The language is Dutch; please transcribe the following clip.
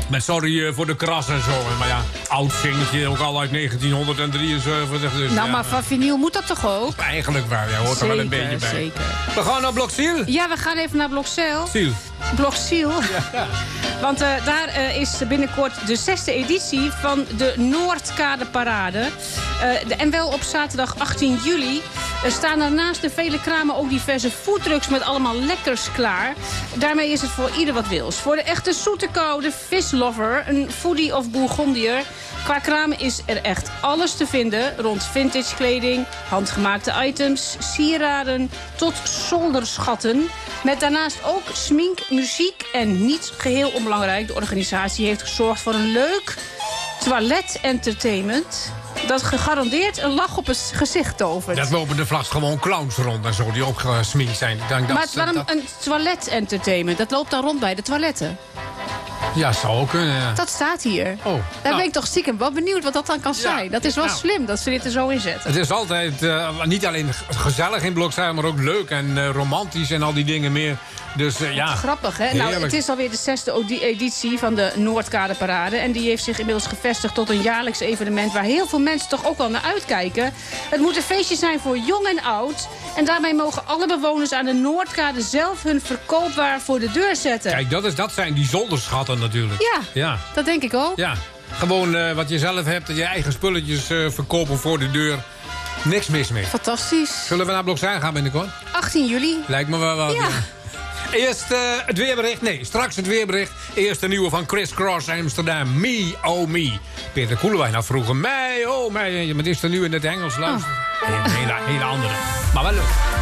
met sorry voor de kras en zo. Maar ja, oud vingertje, ook al uit 1973. Dus, nou, maar van vinyl moet dat toch ook? Eigenlijk waar, ja, hoort er wel een beetje bij. Zeker. We gaan naar Blok Ziel. Ja, we gaan even naar Blok Ziel. Blok Ziel. Ja. Want daar is binnenkort de 6e editie van de Noordkadeparade. En wel op zaterdag 18 juli. Staan er naast de vele kramen ook diverse foodtrucks met allemaal lekkers klaar. Daarmee is het voor ieder wat wils. Voor de echte zoete koude vislover, een foodie of Bourgondier. Qua kramen is er echt alles te vinden rond vintage kleding, handgemaakte items, sieraden tot zolderschatten. Met daarnaast ook smink, muziek en niet geheel onbelangrijk. De organisatie heeft gezorgd voor een leuk toilet-entertainment dat gegarandeerd een lach op het gezicht tovert. Dat lopen de vlags gewoon clowns rond en zo, die opgesminkt zijn. Maar waarom een toilet-entertainment? Dat loopt dan rond bij de toiletten. Ja, zou ook kunnen, ja. Dat staat hier. Oh, Daar ben ik toch stiekem wel benieuwd wat dat dan kan zijn. Dat is wel slim dat ze dit er zo in zetten. Het is altijd niet alleen gezellig in Blok Ziel, maar ook leuk en romantisch en al die dingen meer. Dus ja. Grappig, hè? Nou, het is alweer de 6e editie van de Noordkadeparade. En die heeft zich inmiddels gevestigd tot een jaarlijks evenement waar heel veel mensen toch ook wel naar uitkijken. Het moet een feestje zijn voor jong en oud. En daarmee mogen alle bewoners aan de Noordkade zelf hun verkoopwaar voor de deur zetten. Kijk, dat zijn die zolderschatten natuurlijk. Ja, dat denk ik ook. Ja, gewoon wat je zelf hebt, je eigen spulletjes verkopen voor de deur. Niks mis mee. Fantastisch. Zullen we naar Blok Ziel gaan binnenkort? 18 juli. Lijkt me wel wat. Ja. Eerst het weerbericht. Nee, straks het weerbericht. Eerst de nieuwe van Chris Cross Amsterdam. Me, oh me. Peter Koelewijn had vroeger mij, oh mij. Maar dit is er nu in het Engels luisteren. Een hele andere. Maar wel leuk.